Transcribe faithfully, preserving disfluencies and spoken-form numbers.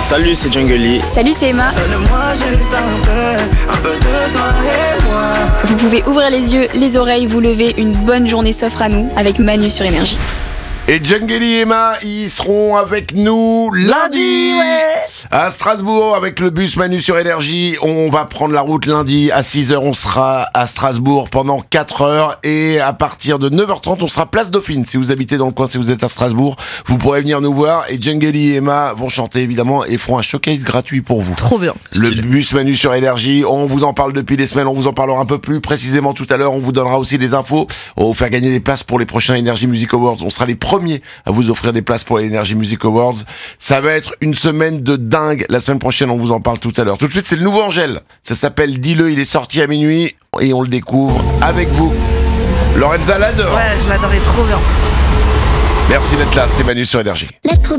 Salut, c'est Jungle Lee. Salut, c'est Emma. Donne-moi juste un peu, un peu de toi et moi. Vous pouvez ouvrir les yeux, les oreilles, vous lever. Une bonne journée s'offre à nous avec Manu sur Énergie. Et Jungle et Emma, ils seront avec nous lundi à Strasbourg avec le bus Manu sur Énergie. On va prendre la route lundi à six heures. On sera à Strasbourg pendant quatre heures et à partir de neuf heures trente, on sera place Dauphine. Si vous habitez dans le coin, si vous êtes à Strasbourg, vous pourrez venir nous voir. Et Jungle et Emma vont chanter évidemment et feront un showcase gratuit pour vous. Trop bien. Le Stylé. bus Manu sur Énergie, on vous en parle depuis des semaines, on vous en parlera un peu plus précisément tout à l'heure, on vous donnera aussi des infos, on va vous faire gagner des places pour les prochains Energy Music Awards, on sera les premiers à vous offrir des places pour les Energy Music Awards. Ça va être une semaine de dingue, la semaine prochaine on vous en parle tout à l'heure. Tout de suite c'est le nouveau Angèle, ça s'appelle Dis-le, il est sorti à minuit et on le découvre avec vous. Lorenza l'adore. Ouais, je l'adorais trop bien. Merci d'être là, c'est Manu sur Énergie. Lettre